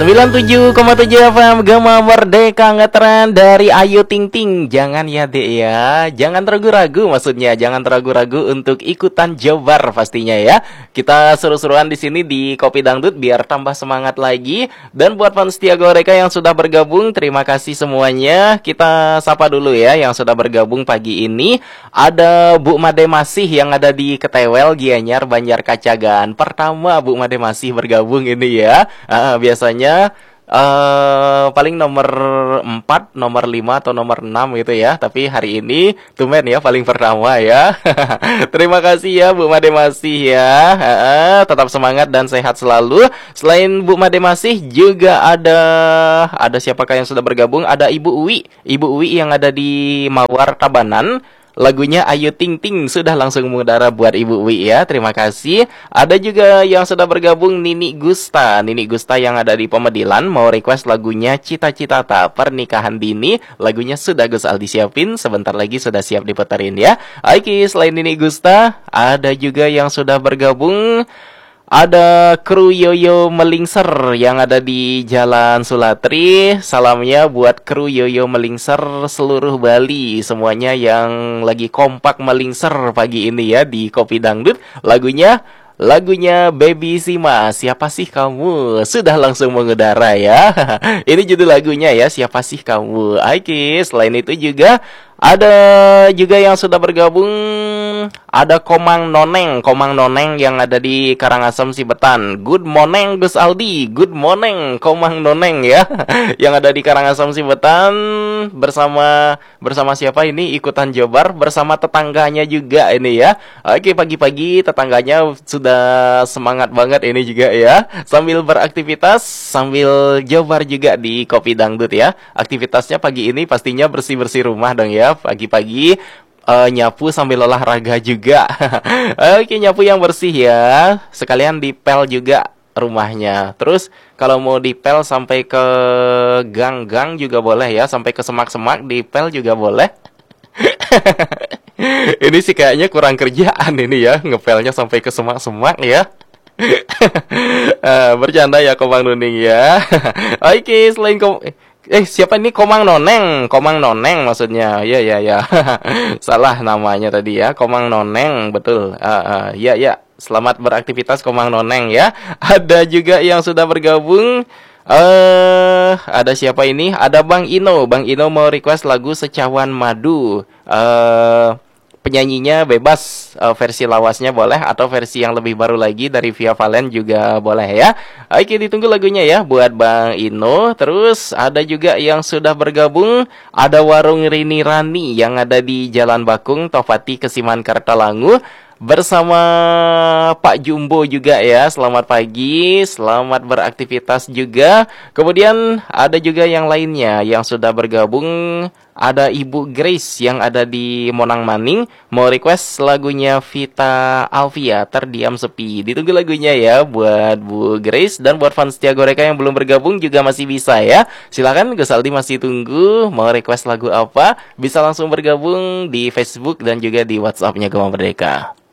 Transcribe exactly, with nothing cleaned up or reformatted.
sembilan puluh tujuh koma tujuh F M Gema Merdeka ngetren dari Ayu Ting Ting. Jangan ya dek ya, jangan ragu-ragu, maksudnya jangan ragu-ragu untuk ikutan Jobar pastinya ya. Kita seru-seruan di sini di Kopi Dangdut biar tambah semangat lagi. Dan buat fans setia Goreka yang sudah bergabung, terima kasih semuanya. Kita sapa dulu ya yang sudah bergabung pagi ini. Ada Bu Made Masih yang ada di Ketewel, Gianyar, Banjar Kacagan. Pertama Bu Made Masih bergabung ini ya. Uh, biasanya Uh, paling nomor empat, nomor lima, atau nomor enam gitu ya. Tapi hari ini tumben ya paling pertama ya. Terima kasih ya Bu Made Masih ya. uh, Tetap semangat dan sehat selalu. Selain Bu Made Masih juga ada Ada siapakah yang sudah bergabung? Ada Ibu Uwi Ibu Uwi yang ada di Mawar Tabanan. Lagunya Ayu Ting Ting sudah langsung mengudara buat Ibu Wi ya. Terima kasih. Ada juga yang sudah bergabung Nini Gusta. Nini Gusta yang ada di Pemedilan mau request lagunya Cita-Cita Tak Pernikahan Dini. Lagunya sudah Gus Aldi siapin, sebentar lagi sudah siap diputerin ya. Oke, selain Nini Gusta, ada juga yang sudah bergabung. Ada kru Yoyo Melingser yang ada di Jalan Sulatri. Salamnya buat kru Yoyo Melingser seluruh Bali. Semuanya yang lagi kompak melingser pagi ini ya di Kopi Dangdut. Lagunya Lagunya Baby Sima, Siapa Sih Kamu, sudah langsung mengudara ya. Ini judul lagunya ya, Siapa Sih Kamu. Oke, selain itu juga ada juga yang sudah bergabung. Ada Komang Noneng Komang Noneng yang ada di Karangasem Sibetan. Good morning Gus Aldi. Good morning Komang Noneng ya. Yang ada di Karangasem Sibetan. Bersama Bersama siapa ini? Ikutan Jobar bersama tetangganya juga ini ya. Oke, pagi-pagi tetangganya sudah semangat banget ini juga ya. Sambil beraktivitas, sambil Jobar juga di Kopi Dangdut ya. Aktivitasnya pagi ini pastinya bersih-bersih rumah dong ya. Pagi-pagi uh, nyapu sambil olahraga juga. Oke, nyapu yang bersih ya. Sekalian dipel juga rumahnya. Terus kalau mau dipel sampai ke gang-gang juga boleh ya. Sampai ke semak-semak dipel juga boleh. Ini sih kayaknya kurang kerjaan ini ya, ngepelnya sampai ke semak-semak ya. uh, Bercanda ya Komang Nuning ya. Oke, selain kom Eh siapa ini? Komang Noneng Komang Noneng maksudnya. Ya ya ya. Salah namanya tadi ya. Komang Noneng, betul. uh, uh, Ya ya. Selamat beraktivitas Komang Noneng ya. Ada juga yang sudah bergabung. Eh uh, Ada siapa ini? Ada Bang Ino Bang Ino mau request lagu Secawan Madu. Eh uh, Penyanyinya bebas, uh, versi lawasnya boleh atau versi yang lebih baru lagi dari Via Valen juga boleh ya. Oke, ditunggu lagunya ya buat Bang Ino. Terus ada juga yang sudah bergabung. Ada Warung Rini Rani yang ada di Jalan Bakung, Tofati, Kesiman, Kartalangu. Bersama Pak Jumbo juga ya. Selamat pagi, selamat beraktivitas juga. Kemudian ada juga yang lainnya yang sudah bergabung. Ada Ibu Grace yang ada di Monang Maning mau request lagunya Vita Alvia, Terdiam Sepi. Ditunggu lagunya ya buat Bu Grace. Dan buat fans setia Goreka yang belum bergabung juga masih bisa ya. Silakan, Gus Aldi masih tunggu. Mau request lagu apa? Bisa langsung bergabung di Facebook dan juga di WhatsApp-nya Gema Merdeka.